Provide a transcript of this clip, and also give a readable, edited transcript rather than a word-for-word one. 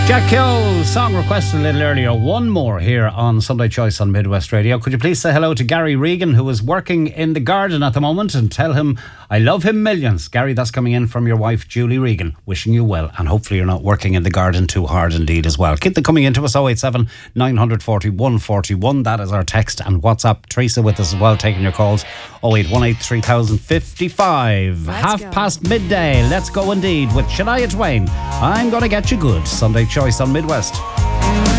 Jack Keogh, song requested a little earlier. One more here on Sunday Choice on Midwest Radio. Could you please say hello to Gary Regan, who is working in the garden at the moment, and tell him I love him millions. Gary, that's coming in from your wife, Julie Regan. Wishing you well, and hopefully you're not working in the garden too hard indeed as well. Keep them coming into us, 087 940 141. That is our text and WhatsApp. Teresa with us as well, taking your calls. 0818 3055. Half past midday. Let's go indeed with Shania Twain. I'm gonna get you good. Sunday Choice on Midwest.